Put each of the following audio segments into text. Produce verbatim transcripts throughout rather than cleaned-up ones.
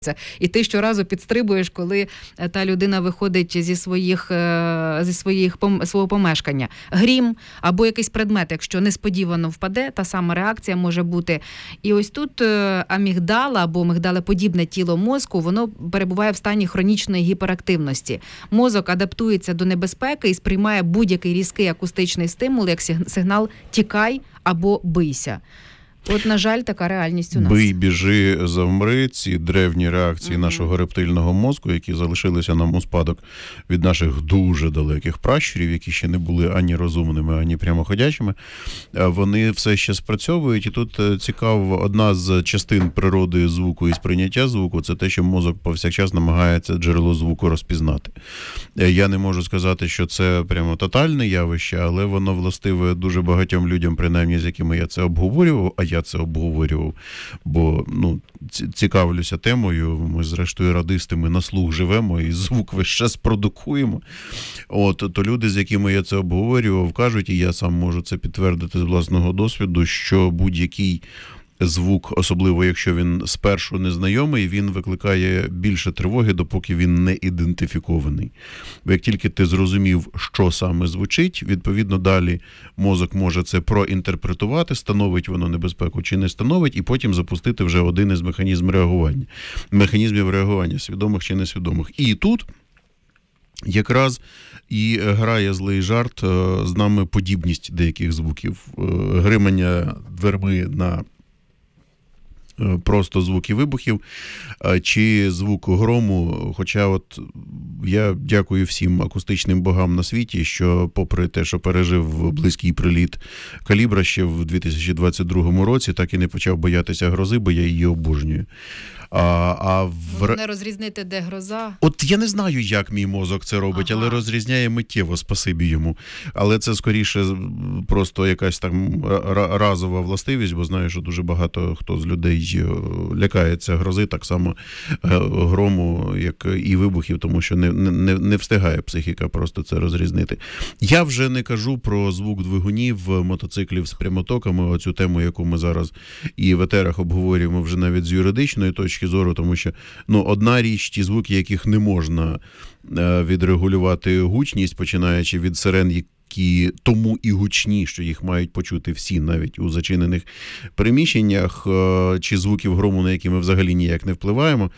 І ти щоразу підстрибуєш, коли та людина виходить зі своїх, зі своїх свого помешкання. Грім або якийсь предмет, якщо несподівано впаде, та сама реакція може бути. І ось тут амігдала або мигдалеподібне тіло мозку, воно перебуває в стані хронічної гіперактивності. Мозок адаптується до небезпеки і сприймає будь-який різкий акустичний стимул як сигнал «тікай» або «бийся». От, на жаль, така реальність у нас. Бий, біжи, завмри, ці древні реакції mm-hmm. нашого рептильного мозку, які залишилися нам у спадок від наших дуже далеких пращурів, які ще не були ані розумними, ані прямоходячими, вони все ще спрацьовують. І тут цікаво, одна з частин природи звуку і сприйняття звуку – це те, що мозок повсякчас намагається джерело звуку розпізнати. Я не можу сказати, що це прямо тотальне явище, але воно властиве дуже багатьом людям, принаймні з якими я це обговорював, а я це обговорював, бо ну, цікавлюся темою, ми зрештою радисти, ми на слух живемо і звук весь час продукуємо. От, то люди, з якими я це обговорював, кажуть, і я сам можу це підтвердити з власного досвіду, що будь-який звук, особливо якщо він спершу незнайомий, він викликає більше тривоги, допоки він не ідентифікований. Бо як тільки ти зрозумів, що саме звучить, відповідно далі мозок може це проінтерпретувати, становить воно небезпеку чи не становить, і потім запустити вже один із механізмів реагування. Механізмів реагування, свідомих чи несвідомих. І тут якраз і грає злий жарт з нами подібність деяких звуків. Гримання дверми на просто звуки вибухів, чи звук грому, хоча от я дякую всім акустичним богам на світі, що попри те, що пережив близький приліт калібра ще в дві тисячі двадцять другому році, так і не почав боятися грози, бо я її обожнюю. А, а в... Не розрізнити, де гроза? От я не знаю, як мій мозок це робить, ага. але розрізняє миттєво, спасибі йому. Але це скоріше просто якась там разова властивість, бо знаю, що дуже багато хто з людей лякається грози, так само грому, як і вибухів, тому що не, не, не встигає психіка просто це розрізнити. Я вже не кажу про звук двигунів, мотоциклів з прямотоками, оцю тему, яку ми зараз і в етерах обговорюємо вже навіть з юридичної точки зору, тому що ну, одна річ, ті звуки, яких не можна е, відрегулювати гучність, починаючи від сирен, які тому і гучні, що їх мають почути всі, навіть у зачинених приміщеннях, е, чи звуків грому, на які ми взагалі ніяк не впливаємо.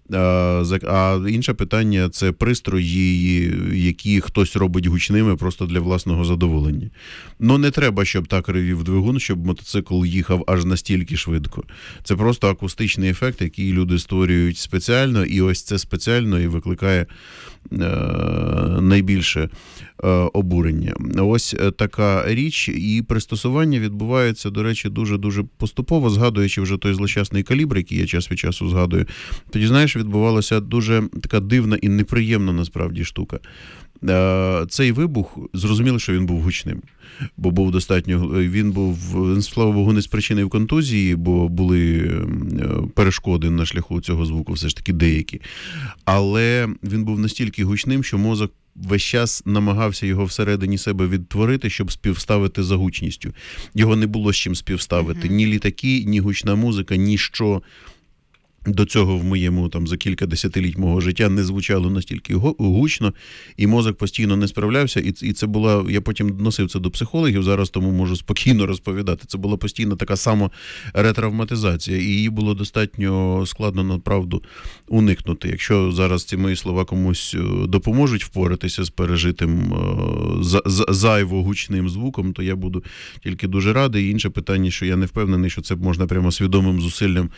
А інше питання – це пристрої, які хтось робить гучними просто для власного задоволення. Ну, не треба, щоб так ревів двигун, щоб мотоцикл їхав аж настільки швидко. Це просто акустичний ефект, який люди створюють спеціально, і ось це спеціально і викликає е, найбільше е, обурення. Ось така річ, і пристосування відбувається, до речі, дуже-дуже поступово, згадуючи вже той злощасний калібр, який я час від часу згадую. Тоді, знаєш, відбувалася дуже така дивна і неприємна насправді штука. Цей вибух, зрозуміло, що він був гучним, бо був достатньо, він був, слава Богу, не спричинив контузії, бо були перешкоди на шляху цього звуку, все ж таки деякі. Але він був настільки гучним, що мозок весь час намагався його всередині себе відтворити, щоб співставити за гучністю. Його не було з чим співставити. Ні літаки, ні гучна музика, ні що до цього в моєму там за кілька десятиліть мого життя не звучало настільки гучно, і мозок постійно не справлявся, і, і це була, я потім носив це до психологів, зараз тому можу спокійно розповідати, це була постійно така сама ретравматизація, і її було достатньо складно, направду, уникнути. Якщо зараз ці мої слова комусь допоможуть впоратися з пережитим зайво гучним звуком, то я буду тільки дуже радий. І інше питання, що я не впевнений, що це можна прямо свідомим зусиллям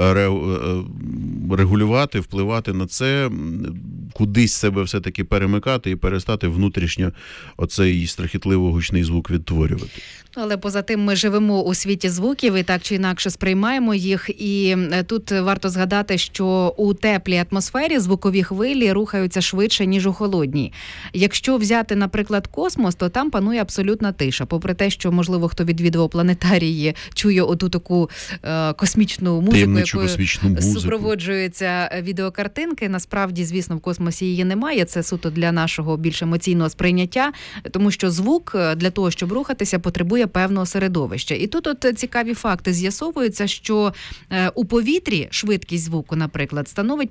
регулювати, впливати на це, кудись себе все-таки перемикати і перестати внутрішньо оцей страхітливо гучний звук відтворювати. Але поза тим ми живемо у світі звуків і так чи інакше сприймаємо їх. І тут варто згадати, що у теплій атмосфері звукові хвилі рухаються швидше, ніж у холодній. Якщо взяти, наприклад, космос, то там панує абсолютна тиша. Попри те, що, можливо, хто відвідував планетарії, чує оту таку е, космічну музику, якою супроводжуються відеокартинки. Насправді, звісно, в космосі космосі її немає, це суто для нашого більш емоційного сприйняття, тому що звук для того, щоб рухатися, потребує певного середовища. І тут от цікаві факти з'ясовуються, що у повітрі швидкість звуку, наприклад, становить